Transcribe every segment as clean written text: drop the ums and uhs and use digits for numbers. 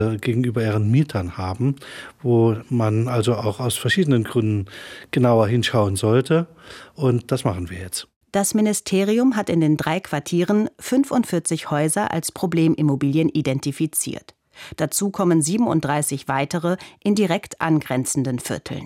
gegenüber ihren Mietern haben, wo man also auch aus verschiedenen Gründen genauer hinschauen sollte. Und das machen wir jetzt. Das Ministerium hat in den 3 Quartieren 45 Häuser als Problemimmobilien identifiziert. Dazu kommen 37 weitere in direkt angrenzenden Vierteln.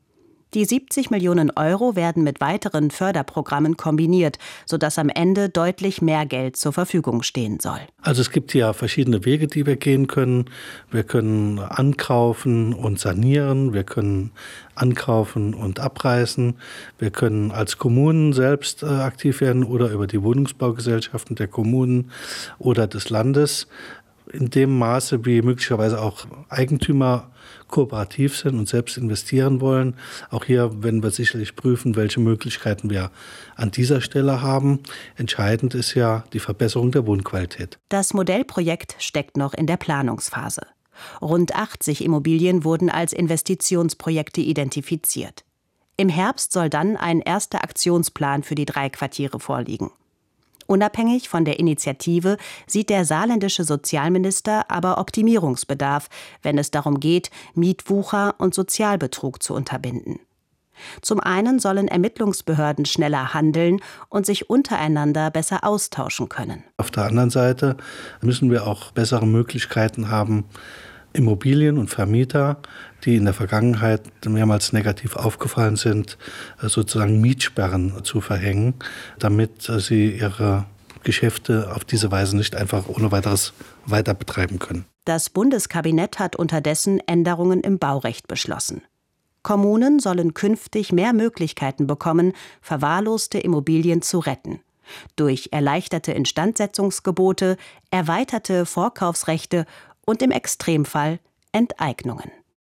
Die 70 Millionen Euro werden mit weiteren Förderprogrammen kombiniert, sodass am Ende deutlich mehr Geld zur Verfügung stehen soll. Also es gibt ja verschiedene Wege, die wir gehen können. Wir können ankaufen und sanieren, wir können ankaufen und abreißen, wir können als Kommunen selbst aktiv werden oder über die Wohnungsbaugesellschaften der Kommunen oder des Landes. In dem Maße, wie möglicherweise auch Eigentümer kooperativ sind und selbst investieren wollen. Auch hier werden wir sicherlich prüfen, welche Möglichkeiten wir an dieser Stelle haben. Entscheidend ist ja die Verbesserung der Wohnqualität. Das Modellprojekt steckt noch in der Planungsphase. Rund 80 Immobilien wurden als Investitionsprojekte identifiziert. Im Herbst soll dann ein erster Aktionsplan für die 3 Quartiere vorliegen. Unabhängig von der Initiative sieht der saarländische Sozialminister aber Optimierungsbedarf, wenn es darum geht, Mietwucher und Sozialbetrug zu unterbinden. Zum einen sollen Ermittlungsbehörden schneller handeln und sich untereinander besser austauschen können. Auf der anderen Seite müssen wir auch bessere Möglichkeiten haben, Immobilien und Vermieter, die in der Vergangenheit mehrmals negativ aufgefallen sind, sozusagen Mietsperren zu verhängen, damit sie ihre Geschäfte auf diese Weise nicht einfach ohne weiteres weiter betreiben können. Das Bundeskabinett hat unterdessen Änderungen im Baurecht beschlossen. Kommunen sollen künftig mehr Möglichkeiten bekommen, verwahrloste Immobilien zu retten. Durch erleichterte Instandsetzungsgebote, erweiterte Vorkaufsrechte und im Extremfall Enteignungen.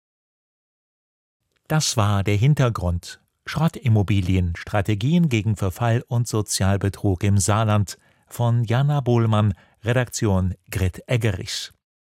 Das war der Hintergrund. Schrottimmobilien, Strategien gegen Verfall und Sozialbetrug im Saarland von Jana Bohlmann, Redaktion Grit Eggerich.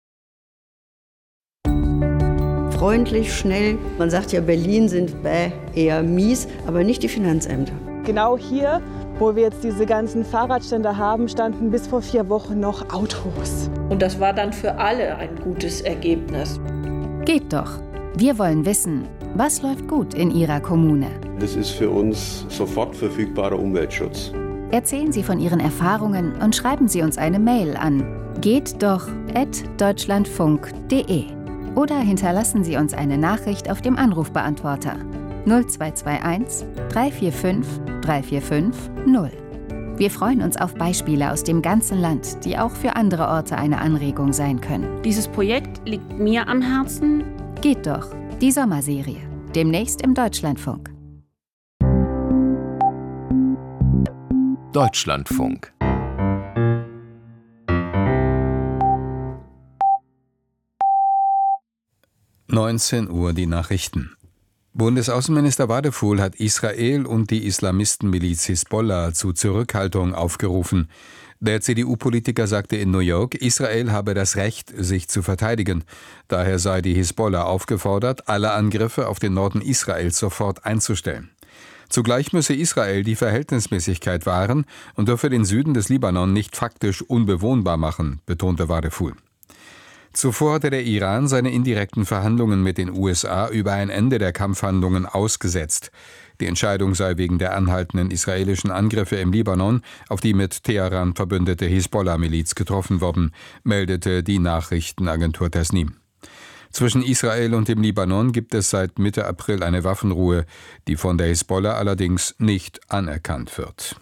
Freundlich, schnell. Man sagt ja, Berlin sind eher mies, aber nicht die Finanzämter. Genau hier, wo wir jetzt diese ganzen Fahrradstände haben, standen bis vor 4 Wochen noch Autos. Und das war dann für alle ein gutes Ergebnis. Geht doch. Wir wollen wissen, was läuft gut in Ihrer Kommune? Das ist für uns sofort verfügbarer Umweltschutz. Erzählen Sie von Ihren Erfahrungen und schreiben Sie uns eine Mail an gehtdoch@deutschlandfunk.de oder hinterlassen Sie uns eine Nachricht auf dem Anrufbeantworter 0221 345 345 0. Wir freuen uns auf Beispiele aus dem ganzen Land, die auch für andere Orte eine Anregung sein können. Dieses Projekt liegt mir am Herzen. Geht doch, die Sommerserie. Demnächst im Deutschlandfunk. Deutschlandfunk. (19 Uhr) die Nachrichten. Bundesaußenminister Wadephul hat Israel und die Islamistenmiliz Hisbollah zu Zurückhaltung aufgerufen. Der CDU-Politiker sagte in New York, Israel habe das Recht, sich zu verteidigen. Daher sei die Hisbollah aufgefordert, alle Angriffe auf den Norden Israels sofort einzustellen. Zugleich müsse Israel die Verhältnismäßigkeit wahren und dürfe den Süden des Libanon nicht faktisch unbewohnbar machen, betonte Wadephul. Zuvor hatte der Iran seine indirekten Verhandlungen mit den USA über ein Ende der Kampfhandlungen ausgesetzt. Die Entscheidung sei wegen der anhaltenden israelischen Angriffe im Libanon auf die mit Teheran verbündete Hisbollah-Miliz getroffen worden, meldete die Nachrichtenagentur Tasnim. Zwischen Israel und dem Libanon gibt es seit Mitte April eine Waffenruhe, die von der Hisbollah allerdings nicht anerkannt wird.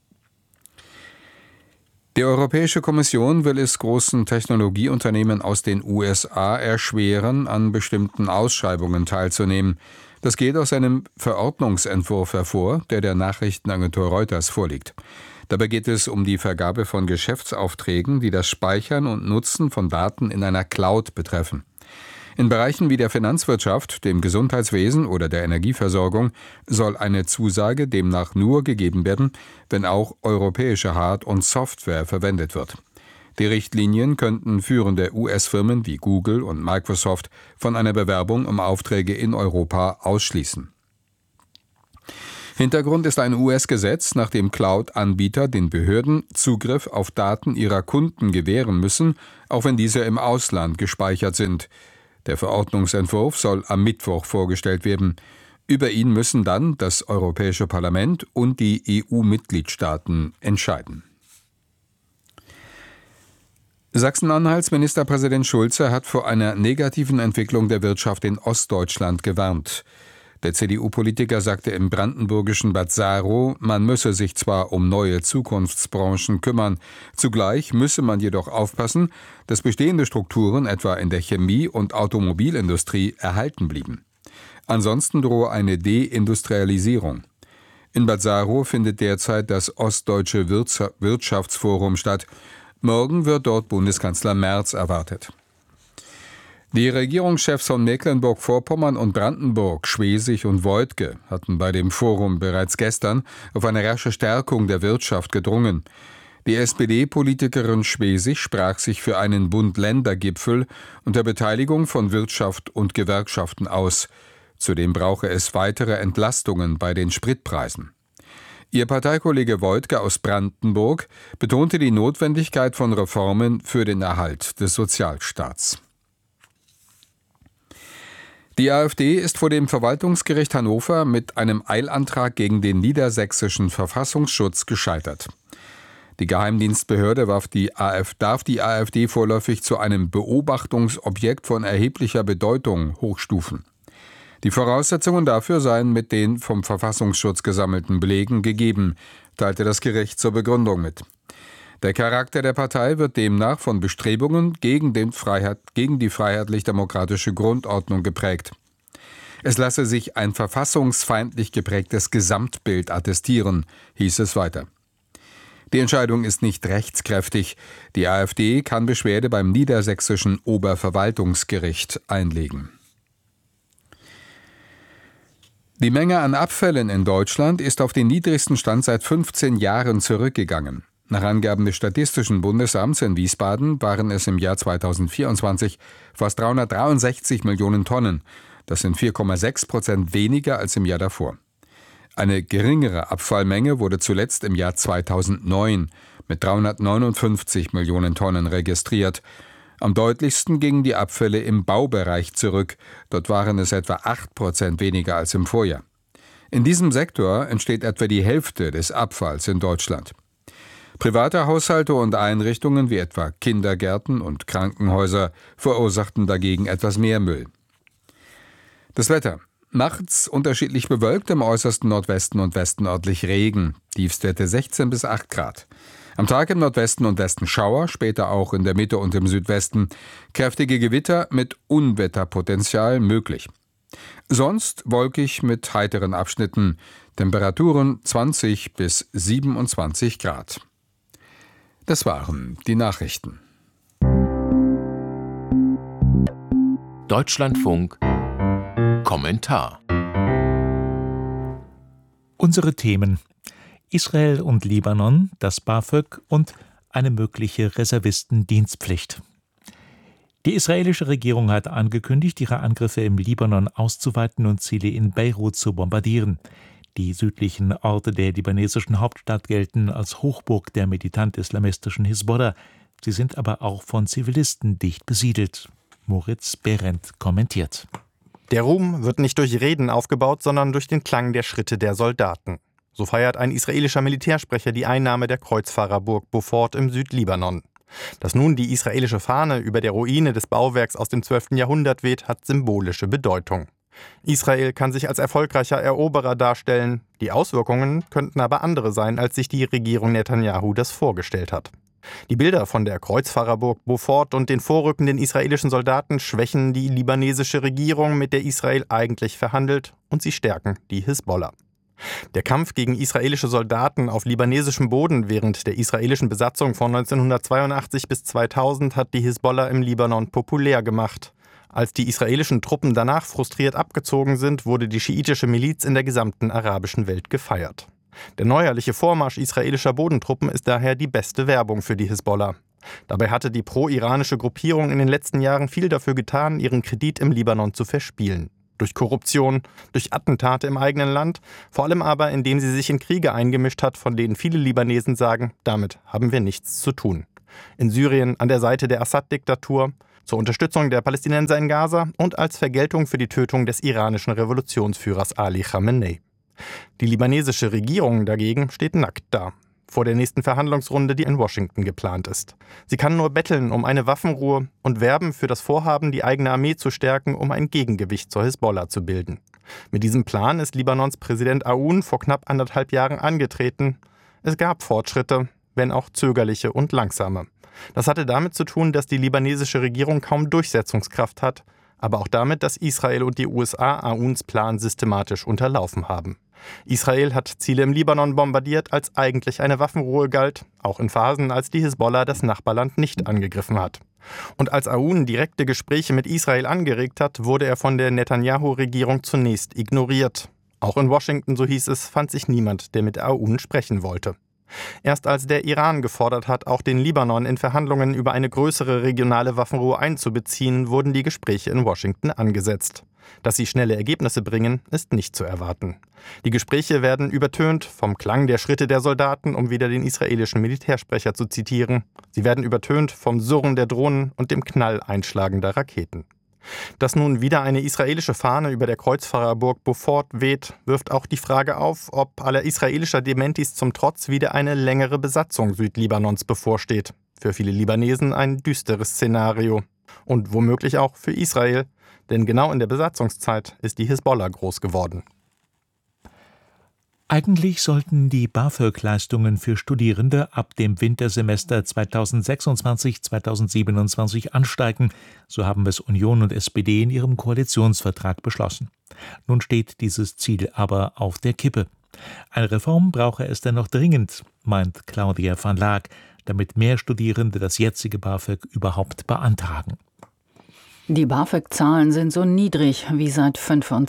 Die Europäische Kommission will es großen Technologieunternehmen aus den USA erschweren, an bestimmten Ausschreibungen teilzunehmen. Das geht aus einem Verordnungsentwurf hervor, der Nachrichtenagentur Reuters vorliegt. Dabei geht es um die Vergabe von Geschäftsaufträgen, die das Speichern und Nutzen von Daten in einer Cloud betreffen. In Bereichen wie der Finanzwirtschaft, dem Gesundheitswesen oder der Energieversorgung soll eine Zusage demnach nur gegeben werden, wenn auch europäische Hard- und Software verwendet wird. Die Richtlinien könnten führende US-Firmen wie Google und Microsoft von einer Bewerbung um Aufträge in Europa ausschließen. Hintergrund ist ein US-Gesetz, nach dem Cloud-Anbieter den Behörden Zugriff auf Daten ihrer Kunden gewähren müssen, auch wenn diese im Ausland gespeichert sind. Der Verordnungsentwurf soll am Mittwoch vorgestellt werden. Über ihn müssen dann das Europäische Parlament und die EU-Mitgliedstaaten entscheiden. Sachsen-Anhalts Ministerpräsident Schulze hat vor einer negativen Entwicklung der Wirtschaft in Ostdeutschland gewarnt. Der CDU-Politiker sagte im brandenburgischen Bad Saro, man müsse sich zwar um neue Zukunftsbranchen kümmern, zugleich müsse man jedoch aufpassen, dass bestehende Strukturen etwa in der Chemie- und Automobilindustrie erhalten blieben. Ansonsten drohe eine Deindustrialisierung. In Bad Saro findet derzeit das Ostdeutsche Wirtschaftsforum statt. Morgen wird dort Bundeskanzler Merz erwartet. Die Regierungschefs von Mecklenburg-Vorpommern und Brandenburg, Schwesig und Woidke, hatten bei dem Forum bereits gestern auf eine rasche Stärkung der Wirtschaft gedrungen. Die SPD-Politikerin Schwesig sprach sich für einen Bund-Länder-Gipfel unter Beteiligung von Wirtschaft und Gewerkschaften aus. Zudem brauche es weitere Entlastungen bei den Spritpreisen. Ihr Parteikollege Woidke aus Brandenburg betonte die Notwendigkeit von Reformen für den Erhalt des Sozialstaats. Die AfD ist vor dem Verwaltungsgericht Hannover mit einem Eilantrag gegen den niedersächsischen Verfassungsschutz gescheitert. Die Geheimdienstbehörde darf die AfD vorläufig zu einem Beobachtungsobjekt von erheblicher Bedeutung hochstufen. Die Voraussetzungen dafür seien mit den vom Verfassungsschutz gesammelten Belegen gegeben, teilte das Gericht zur Begründung mit. Der Charakter der Partei wird demnach von Bestrebungen gegen die freiheitlich-demokratische Grundordnung geprägt. Es lasse sich ein verfassungsfeindlich geprägtes Gesamtbild attestieren, hieß es weiter. Die Entscheidung ist nicht rechtskräftig. Die AfD kann Beschwerde beim niedersächsischen Oberverwaltungsgericht einlegen. Die Menge an Abfällen in Deutschland ist auf den niedrigsten Stand seit 15 Jahren zurückgegangen. Nach Angaben des Statistischen Bundesamts in Wiesbaden waren es im Jahr 2024 fast 363 Millionen Tonnen. Das sind 4,6% weniger als im Jahr davor. Eine geringere Abfallmenge wurde zuletzt im Jahr 2009 mit 359 Millionen Tonnen registriert. Am deutlichsten gingen die Abfälle im Baubereich zurück. Dort waren es etwa 8% weniger als im Vorjahr. In diesem Sektor entsteht etwa die Hälfte des Abfalls in Deutschland. Private Haushalte und Einrichtungen wie etwa Kindergärten und Krankenhäuser verursachten dagegen etwas mehr Müll. Das Wetter. Nachts unterschiedlich bewölkt, im äußersten Nordwesten und Westen örtlich Regen. Tiefstwerte 16 bis 8 Grad. Am Tag im Nordwesten und Westen Schauer, später auch in der Mitte und im Südwesten. Kräftige Gewitter mit Unwetterpotenzial möglich. Sonst wolkig mit heiteren Abschnitten. Temperaturen 20 bis 27 Grad. Das waren die Nachrichten. Deutschlandfunk Kommentar. Unsere Themen: Israel und Libanon, das BAföG und eine mögliche Reservistendienstpflicht. Die israelische Regierung hat angekündigt, ihre Angriffe im Libanon auszuweiten und Ziele in Beirut zu bombardieren. Die südlichen Orte der libanesischen Hauptstadt gelten als Hochburg der militant-islamistischen Hisbollah. Sie sind aber auch von Zivilisten dicht besiedelt. Moritz Behrendt kommentiert. Der Ruhm wird nicht durch Reden aufgebaut, sondern durch den Klang der Schritte der Soldaten. So feiert ein israelischer Militärsprecher die Einnahme der Kreuzfahrerburg Beaufort im Südlibanon. Dass nun die israelische Fahne über der Ruine des Bauwerks aus dem 12. Jahrhundert weht, hat symbolische Bedeutung. Israel kann sich als erfolgreicher Eroberer darstellen. Die Auswirkungen könnten aber andere sein, als sich die Regierung Netanyahu das vorgestellt hat. Die Bilder von der Kreuzfahrerburg Beaufort und den vorrückenden israelischen Soldaten schwächen die libanesische Regierung, mit der Israel eigentlich verhandelt, und sie stärken die Hisbollah. Der Kampf gegen israelische Soldaten auf libanesischem Boden während der israelischen Besatzung von 1982 bis 2000 hat die Hisbollah im Libanon populär gemacht. Als die israelischen Truppen danach frustriert abgezogen sind, wurde die schiitische Miliz in der gesamten arabischen Welt gefeiert. Der neuerliche Vormarsch israelischer Bodentruppen ist daher die beste Werbung für die Hisbollah. Dabei hatte die pro-iranische Gruppierung in den letzten Jahren viel dafür getan, ihren Kredit im Libanon zu verspielen. Durch Korruption, durch Attentate im eigenen Land, vor allem aber, indem sie sich in Kriege eingemischt hat, von denen viele Libanesen sagen, damit haben wir nichts zu tun. In Syrien an der Seite der Assad-Diktatur, zur Unterstützung der Palästinenser in Gaza und als Vergeltung für die Tötung des iranischen Revolutionsführers Ali Khamenei. Die libanesische Regierung dagegen steht nackt da, vor der nächsten Verhandlungsrunde, die in Washington geplant ist. Sie kann nur betteln um eine Waffenruhe und werben für das Vorhaben, die eigene Armee zu stärken, um ein Gegengewicht zur Hisbollah zu bilden. Mit diesem Plan ist Libanons Präsident Aoun vor knapp 1,5 Jahren angetreten. Es gab Fortschritte, wenn auch zögerliche und langsame. Das hatte damit zu tun, dass die libanesische Regierung kaum Durchsetzungskraft hat, aber auch damit, dass Israel und die USA Aouns Plan systematisch unterlaufen haben. Israel hat Ziele im Libanon bombardiert, als eigentlich eine Waffenruhe galt, auch in Phasen, als die Hisbollah das Nachbarland nicht angegriffen hat. Und als Aoun direkte Gespräche mit Israel angeregt hat, wurde er von der Netanyahu-Regierung zunächst ignoriert. Auch in Washington, so hieß es, fand sich niemand, der mit Aoun sprechen wollte. Erst als der Iran gefordert hat, auch den Libanon in Verhandlungen über eine größere regionale Waffenruhe einzubeziehen, wurden die Gespräche in Washington angesetzt. Dass sie schnelle Ergebnisse bringen, ist nicht zu erwarten. Die Gespräche werden übertönt vom Klang der Schritte der Soldaten, um wieder den israelischen Militärsprecher zu zitieren. Sie werden übertönt vom Surren der Drohnen und dem Knall einschlagender Raketen. Dass nun wieder eine israelische Fahne über der Kreuzfahrerburg Beaufort weht, wirft auch die Frage auf, ob aller israelischer Dementis zum Trotz wieder eine längere Besatzung Südlibanons bevorsteht. Für viele Libanesen ein düsteres Szenario. Und womöglich auch für Israel, denn genau in der Besatzungszeit ist die Hisbollah groß geworden. Eigentlich sollten die BAföG-Leistungen für Studierende ab dem Wintersemester 2026/2027 ansteigen, so haben es Union und SPD in ihrem Koalitionsvertrag beschlossen. Nun steht dieses Ziel aber auf der Kippe. Eine Reform brauche es dennoch dringend, meint Claudia van Laak, damit mehr Studierende das jetzige BAföG überhaupt beantragen. Die BAföG-Zahlen sind so niedrig wie seit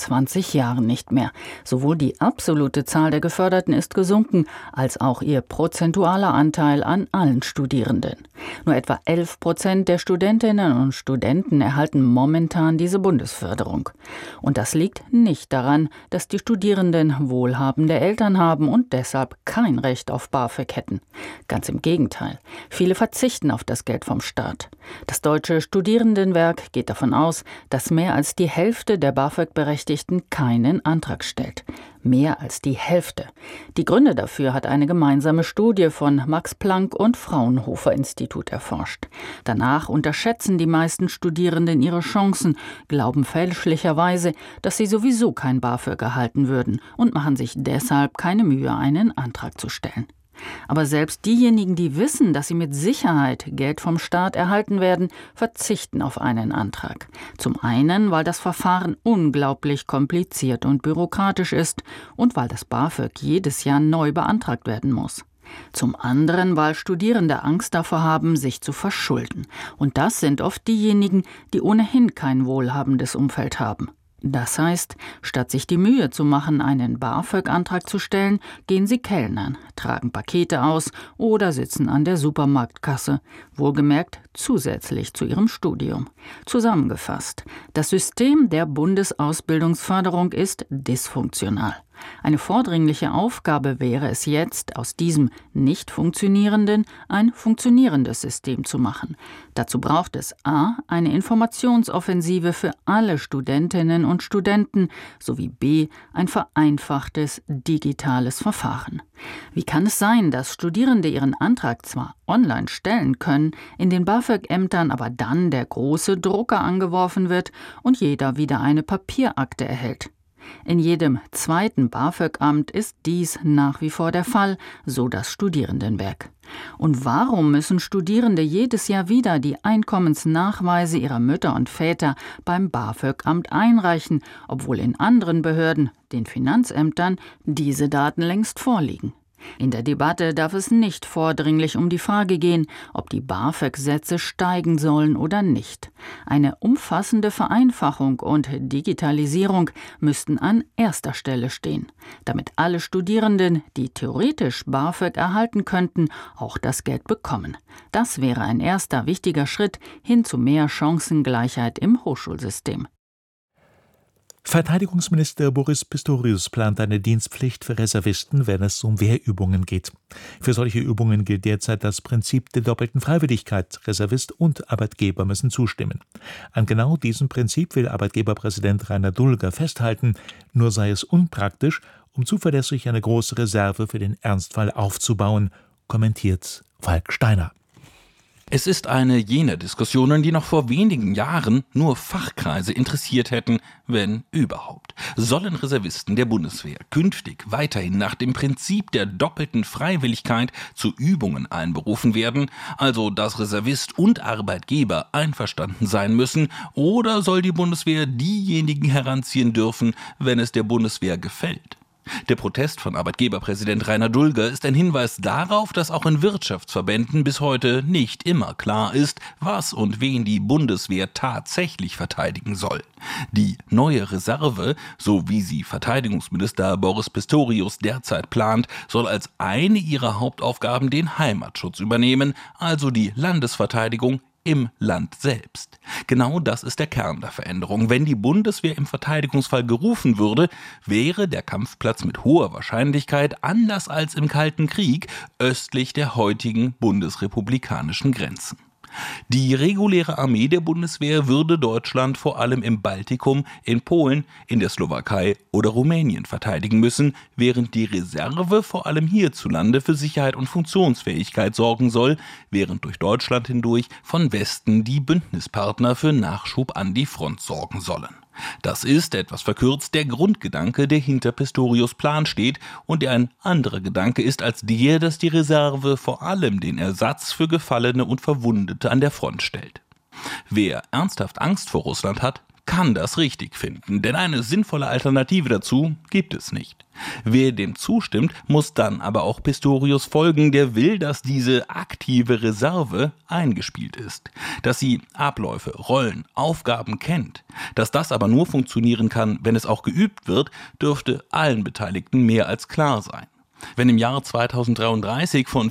25 Jahren nicht mehr. Sowohl die absolute Zahl der Geförderten ist gesunken, als auch ihr prozentualer Anteil an allen Studierenden. Nur etwa 11% der Studentinnen und Studenten erhalten momentan diese Bundesförderung. Und das liegt nicht daran, dass die Studierenden wohlhabende Eltern haben und deshalb kein Recht auf BAföG hätten. Ganz im Gegenteil. Viele verzichten auf das Geld vom Staat. Das Deutsche Studierendenwerk geht davon aus, dass mehr als die Hälfte der BAföG-Berechtigten keinen Antrag stellt. Mehr als die Hälfte. Die Gründe dafür hat eine gemeinsame Studie von Max Planck und Fraunhofer Institut erforscht. Danach unterschätzen die meisten Studierenden ihre Chancen, glauben fälschlicherweise, dass sie sowieso kein BAföG erhalten würden und machen sich deshalb keine Mühe, einen Antrag zu stellen. Aber selbst diejenigen, die wissen, dass sie mit Sicherheit Geld vom Staat erhalten werden, verzichten auf einen Antrag. Zum einen, weil das Verfahren unglaublich kompliziert und bürokratisch ist und weil das BAföG jedes Jahr neu beantragt werden muss. Zum anderen, weil Studierende Angst davor haben, sich zu verschulden. Und das sind oft diejenigen, die ohnehin kein wohlhabendes Umfeld haben. Das heißt, statt sich die Mühe zu machen, einen BAföG-Antrag zu stellen, gehen sie kellnern, tragen Pakete aus oder sitzen an der Supermarktkasse, wohlgemerkt zusätzlich zu ihrem Studium. Zusammengefasst, das System der Bundesausbildungsförderung ist dysfunktional. Eine vordringliche Aufgabe wäre es jetzt, aus diesem nicht funktionierenden ein funktionierendes System zu machen. Dazu braucht es a. eine Informationsoffensive für alle Studentinnen und Studenten sowie b. ein vereinfachtes digitales Verfahren. Wie kann es sein, dass Studierende ihren Antrag zwar online stellen können, in den BAföG-Ämtern aber dann der große Drucker angeworfen wird und jeder wieder eine Papierakte erhält? In jedem zweiten BAföG-Amt ist dies nach wie vor der Fall, so das Studierendenwerk. Und warum müssen Studierende jedes Jahr wieder die Einkommensnachweise ihrer Mütter und Väter beim BAföG-Amt einreichen, obwohl in anderen Behörden, den Finanzämtern, diese Daten längst vorliegen? In der Debatte darf es nicht vordringlich um die Frage gehen, ob die BAföG-Sätze steigen sollen oder nicht. Eine umfassende Vereinfachung und Digitalisierung müssten an erster Stelle stehen, damit alle Studierenden, die theoretisch BAföG erhalten könnten, auch das Geld bekommen. Das wäre ein erster wichtiger Schritt hin zu mehr Chancengleichheit im Hochschulsystem. Verteidigungsminister Boris Pistorius plant eine Dienstpflicht für Reservisten, wenn es um Wehrübungen geht. Für solche Übungen gilt derzeit das Prinzip der doppelten Freiwilligkeit. Reservist und Arbeitgeber müssen zustimmen. An genau diesem Prinzip will Arbeitgeberpräsident Rainer Dulger festhalten, nur sei es unpraktisch, um zuverlässig eine große Reserve für den Ernstfall aufzubauen, kommentiert Falk Steiner. Es ist eine jener Diskussionen, die noch vor wenigen Jahren nur Fachkreise interessiert hätten, wenn überhaupt. Sollen Reservisten der Bundeswehr künftig weiterhin nach dem Prinzip der doppelten Freiwilligkeit zu Übungen einberufen werden, also dass Reservist und Arbeitgeber einverstanden sein müssen, oder soll die Bundeswehr diejenigen heranziehen dürfen, wenn es der Bundeswehr gefällt? Der Protest von Arbeitgeberpräsident Rainer Dulger ist ein Hinweis darauf, dass auch in Wirtschaftsverbänden bis heute nicht immer klar ist, was und wen die Bundeswehr tatsächlich verteidigen soll. Die neue Reserve, so wie sie Verteidigungsminister Boris Pistorius derzeit plant, soll als eine ihrer Hauptaufgaben den Heimatschutz übernehmen, also die Landesverteidigung im Land selbst. Genau das ist der Kern der Veränderung. Wenn die Bundeswehr im Verteidigungsfall gerufen würde, wäre der Kampfplatz mit hoher Wahrscheinlichkeit, anders als im Kalten Krieg, östlich der heutigen bundesrepublikanischen Grenzen. Die reguläre Armee der Bundeswehr würde Deutschland vor allem im Baltikum, in Polen, in der Slowakei oder Rumänien verteidigen müssen, während die Reserve vor allem hierzulande für Sicherheit und Funktionsfähigkeit sorgen soll, während durch Deutschland hindurch von Westen die Bündnispartner für Nachschub an die Front sorgen sollen. Das ist, etwas verkürzt, der Grundgedanke, der hinter Pistorius' Plan steht und der ein anderer Gedanke ist als der, dass die Reserve vor allem den Ersatz für Gefallene und Verwundete an der Front stellt. Wer ernsthaft Angst vor Russland hat, kann das richtig finden, denn eine sinnvolle Alternative dazu gibt es nicht. Wer dem zustimmt, muss dann aber auch Pistorius folgen, der will, dass diese aktive Reserve eingespielt ist, dass sie Abläufe, Rollen, Aufgaben kennt. Dass das aber nur funktionieren kann, wenn es auch geübt wird, dürfte allen Beteiligten mehr als klar sein. Wenn im Jahr 2033 von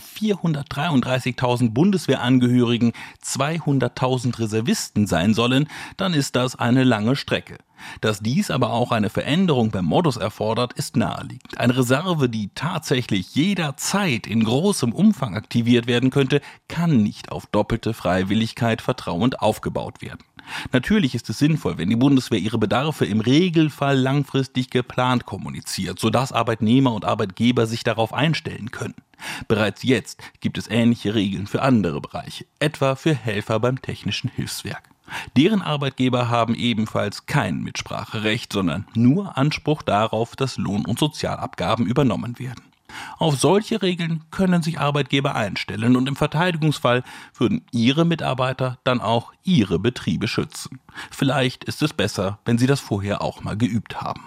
433.000 Bundeswehrangehörigen 200.000 Reservisten sein sollen, dann ist das eine lange Strecke. Dass dies aber auch eine Veränderung beim Modus erfordert, ist naheliegend. Eine Reserve, die tatsächlich jederzeit in großem Umfang aktiviert werden könnte, kann nicht auf doppelte Freiwilligkeit vertrauend aufgebaut werden. Natürlich ist es sinnvoll, wenn die Bundeswehr ihre Bedarfe im Regelfall langfristig geplant kommuniziert, sodass Arbeitnehmer und Arbeitgeber sich darauf einstellen können. Bereits jetzt gibt es ähnliche Regeln für andere Bereiche, etwa für Helfer beim Technischen Hilfswerk. Deren Arbeitgeber haben ebenfalls kein Mitspracherecht, sondern nur Anspruch darauf, dass Lohn- und Sozialabgaben übernommen werden. Auf solche Regeln können sich Arbeitgeber einstellen und im Verteidigungsfall würden ihre Mitarbeiter dann auch ihre Betriebe schützen. Vielleicht ist es besser, wenn sie das vorher auch mal geübt haben.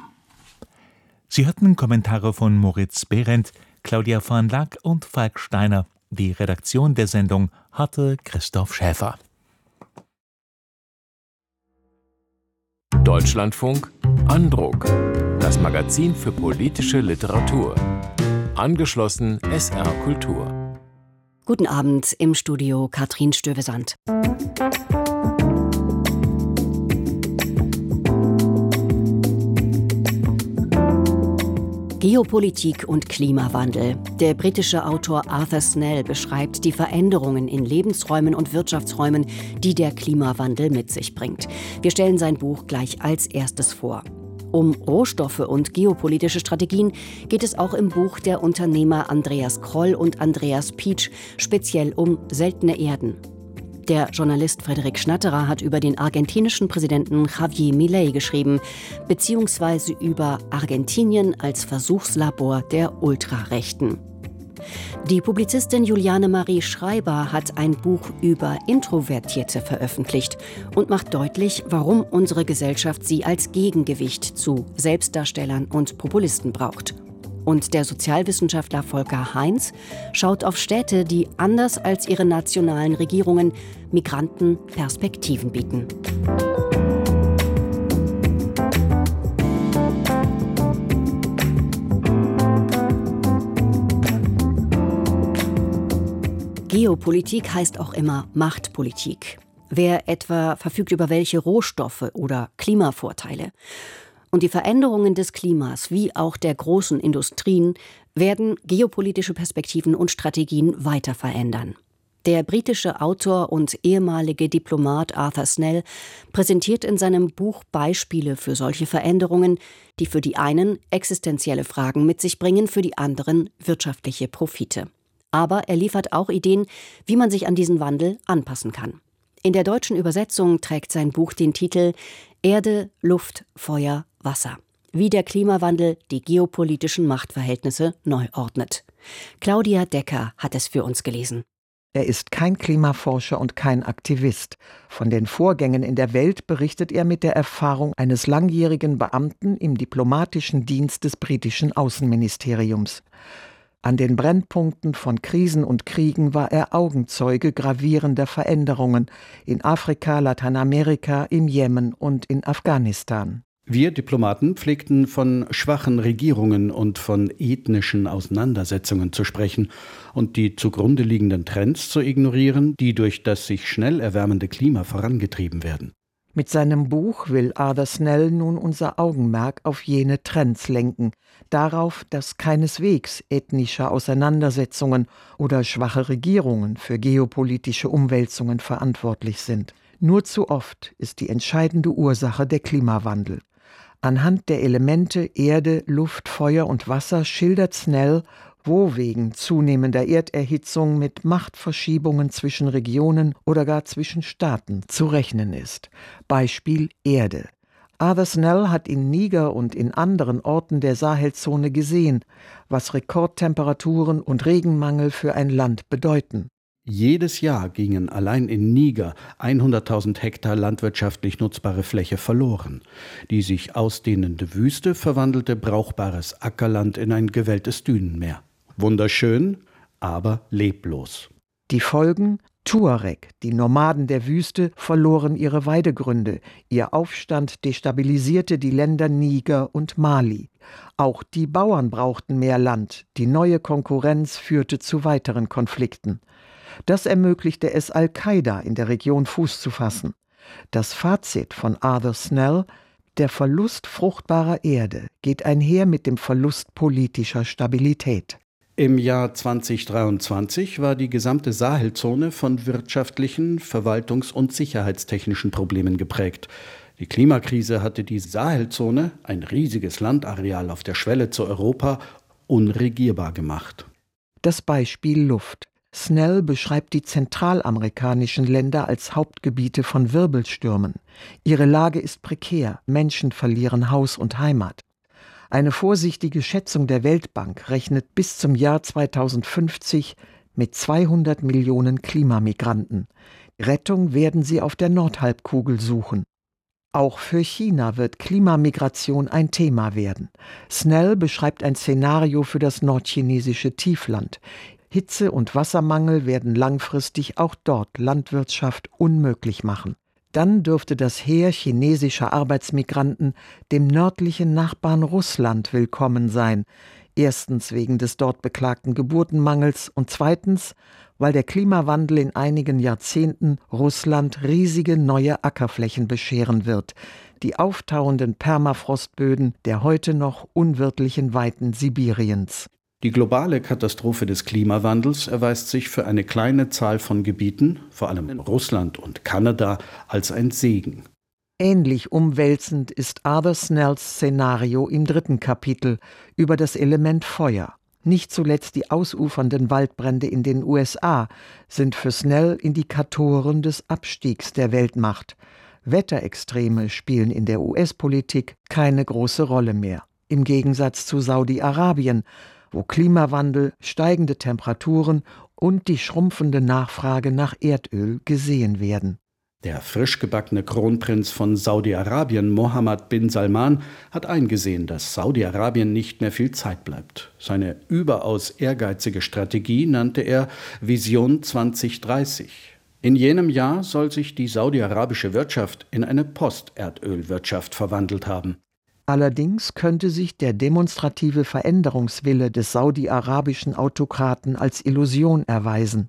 Sie hatten Kommentare von Moritz Behrendt, Claudia van Laak und Falk Steiner. Die Redaktion der Sendung hatte Christoph Schäfer. Deutschlandfunk Andruck. Das Magazin für politische Literatur. Angeschlossen SR Kultur. Guten Abend, im Studio Katrin Stövesand. Geopolitik und Klimawandel. Der britische Autor Arthur Snell beschreibt die Veränderungen in Lebensräumen und Wirtschaftsräumen, die der Klimawandel mit sich bringt. Wir stellen sein Buch gleich als erstes vor. Um Rohstoffe und geopolitische Strategien geht es auch im Buch der Unternehmer Andreas Kroll und Andreas Pietsch, speziell um seltene Erden. Der Journalist Frederik Schnatterer hat über den argentinischen Präsidenten Javier Milei geschrieben, beziehungsweise über Argentinien als Versuchslabor der Ultrarechten. Die Publizistin Juliane Marie Schreiber hat ein Buch über Introvertierte veröffentlicht und macht deutlich, warum unsere Gesellschaft sie als Gegengewicht zu Selbstdarstellern und Populisten braucht. Und der Sozialwissenschaftler Volker Heinz schaut auf Städte, die anders als ihre nationalen Regierungen Migranten Perspektiven bieten. Geopolitik heißt auch immer Machtpolitik. Wer etwa verfügt über welche Rohstoffe oder Klimavorteile? Und die Veränderungen des Klimas, wie auch der großen Industrien, werden geopolitische Perspektiven und Strategien weiter verändern. Der britische Autor und ehemalige Diplomat Arthur Snell präsentiert in seinem Buch Beispiele für solche Veränderungen, die für die einen existenzielle Fragen mit sich bringen, für die anderen wirtschaftliche Profite. Aber er liefert auch Ideen, wie man sich an diesen Wandel anpassen kann. In der deutschen Übersetzung trägt sein Buch den Titel Erde, Luft, Feuer, Wasser. Wie der Klimawandel die geopolitischen Machtverhältnisse neu ordnet. Claudia Decker hat es für uns gelesen. Er ist kein Klimaforscher und kein Aktivist. Von den Vorgängen in der Welt berichtet er mit der Erfahrung eines langjährigen Beamten im diplomatischen Dienst des britischen Außenministeriums. An den Brennpunkten von Krisen und Kriegen war er Augenzeuge gravierender Veränderungen in Afrika, Lateinamerika, im Jemen und in Afghanistan. Wir Diplomaten pflegten von schwachen Regierungen und von ethnischen Auseinandersetzungen zu sprechen und die zugrunde liegenden Trends zu ignorieren, die durch das sich schnell erwärmende Klima vorangetrieben werden. Mit seinem Buch will Arthur Snell nun unser Augenmerk auf jene Trends lenken, darauf, dass keineswegs ethnische Auseinandersetzungen oder schwache Regierungen für geopolitische Umwälzungen verantwortlich sind. Nur zu oft ist die entscheidende Ursache der Klimawandel. Anhand der Elemente Erde, Luft, Feuer und Wasser schildert Snell, wo wegen zunehmender Erderhitzung mit Machtverschiebungen zwischen Regionen oder gar zwischen Staaten zu rechnen ist. Beispiel Erde. Arthur Snell hat in Niger und in anderen Orten der Sahelzone gesehen, was Rekordtemperaturen und Regenmangel für ein Land bedeuten. Jedes Jahr gingen allein in Niger 100.000 Hektar landwirtschaftlich nutzbare Fläche verloren. Die sich ausdehnende Wüste verwandelte brauchbares Ackerland in ein gewelltes Dünenmeer. Wunderschön, aber leblos. Die Folgen? Tuareg, die Nomaden der Wüste, verloren ihre Weidegründe. Ihr Aufstand destabilisierte die Länder Niger und Mali. Auch die Bauern brauchten mehr Land. Die neue Konkurrenz führte zu weiteren Konflikten. Das ermöglichte es Al-Qaida, in der Region Fuß zu fassen. Das Fazit von Arthur Snell: Der Verlust fruchtbarer Erde geht einher mit dem Verlust politischer Stabilität. Im Jahr 2023 war die gesamte Sahelzone von wirtschaftlichen, verwaltungs- und sicherheitstechnischen Problemen geprägt. Die Klimakrise hatte die Sahelzone, ein riesiges Landareal auf der Schwelle zu Europa, unregierbar gemacht. Das Beispiel Luft. Snell beschreibt die zentralamerikanischen Länder als Hauptgebiete von Wirbelstürmen. Ihre Lage ist prekär, Menschen verlieren Haus und Heimat. Eine vorsichtige Schätzung der Weltbank rechnet bis zum Jahr 2050 mit 200 Millionen Klimamigranten. Rettung werden sie auf der Nordhalbkugel suchen. Auch für China wird Klimamigration ein Thema werden. Snell beschreibt ein Szenario für das nordchinesische Tiefland. Hitze- und Wassermangel werden langfristig auch dort Landwirtschaft unmöglich machen. Dann dürfte das Heer chinesischer Arbeitsmigranten dem nördlichen Nachbarn Russland willkommen sein. Erstens wegen des dort beklagten Geburtenmangels und zweitens, weil der Klimawandel in einigen Jahrzehnten Russland riesige neue Ackerflächen bescheren wird. Die auftauenden Permafrostböden der heute noch unwirtlichen Weiten Sibiriens. Die globale Katastrophe des Klimawandels erweist sich für eine kleine Zahl von Gebieten, vor allem in Russland und Kanada, als ein Segen. Ähnlich umwälzend ist Arthur Snells Szenario im 3. Kapitel über das Element Feuer. Nicht zuletzt die ausufernden Waldbrände in den USA sind für Snell Indikatoren des Abstiegs der Weltmacht. Wetterextreme spielen in der US-Politik keine große Rolle mehr. Im Gegensatz zu Saudi-Arabien, wo Klimawandel, steigende Temperaturen und die schrumpfende Nachfrage nach Erdöl gesehen werden. Der frisch gebackene Kronprinz von Saudi-Arabien, Mohammed bin Salman, hat eingesehen, dass Saudi-Arabien nicht mehr viel Zeit bleibt. Seine überaus ehrgeizige Strategie nannte er Vision 2030. In jenem Jahr soll sich die saudi-arabische Wirtschaft in eine Post-Erdölwirtschaft verwandelt haben. Allerdings könnte sich der demonstrative Veränderungswille des saudi-arabischen Autokraten als Illusion erweisen.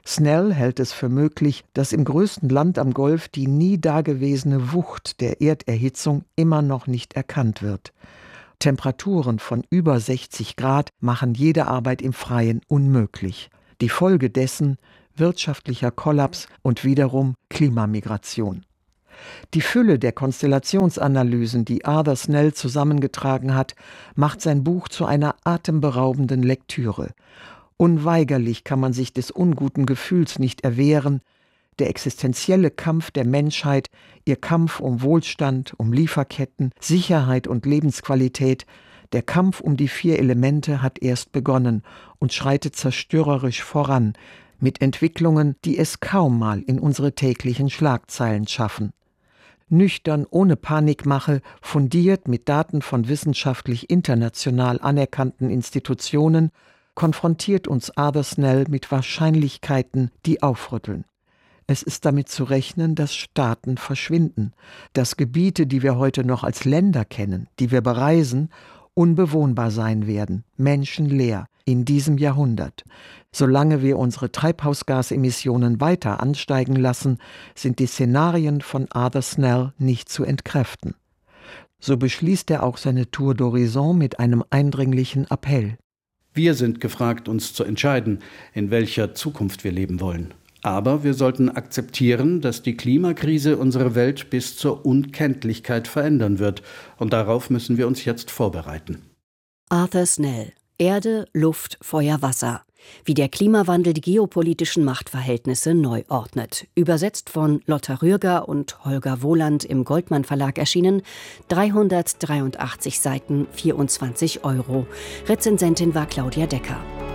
Snell hält es für möglich, dass im größten Land am Golf die nie dagewesene Wucht der Erderhitzung immer noch nicht erkannt wird. Temperaturen von über 60 Grad machen jede Arbeit im Freien unmöglich. Die Folge dessen wirtschaftlicher Kollaps und wiederum Klimamigration. Die Fülle der Konstellationsanalysen, die Arthur Snell zusammengetragen hat, macht sein Buch zu einer atemberaubenden Lektüre. Unweigerlich kann man sich des unguten Gefühls nicht erwehren. Der existenzielle Kampf der Menschheit, ihr Kampf um Wohlstand, um Lieferketten, Sicherheit und Lebensqualität, der Kampf um die 4 Elemente hat erst begonnen und schreitet zerstörerisch voran, mit Entwicklungen, die es kaum mal in unsere täglichen Schlagzeilen schaffen. Nüchtern, ohne Panikmache, fundiert mit Daten von wissenschaftlich international anerkannten Institutionen, konfrontiert uns Arthur Snell mit Wahrscheinlichkeiten, die aufrütteln. Es ist damit zu rechnen, dass Staaten verschwinden, dass Gebiete, die wir heute noch als Länder kennen, die wir bereisen, unbewohnbar sein werden, menschenleer in diesem Jahrhundert. Solange wir unsere Treibhausgasemissionen weiter ansteigen lassen, sind die Szenarien von Arthur Snell nicht zu entkräften. So beschließt er auch seine Tour d'Horizon mit einem eindringlichen Appell. Wir sind gefragt, uns zu entscheiden, in welcher Zukunft wir leben wollen. Aber wir sollten akzeptieren, dass die Klimakrise unsere Welt bis zur Unkenntlichkeit verändern wird. Und darauf müssen wir uns jetzt vorbereiten. Arthur Snell. Erde, Luft, Feuer, Wasser. Wie der Klimawandel die geopolitischen Machtverhältnisse neu ordnet. Übersetzt von Lotta Rührger und Holger Wohland im Goldmann Verlag erschienen. 383 Seiten, 24 €. Rezensentin war Claudia Decker.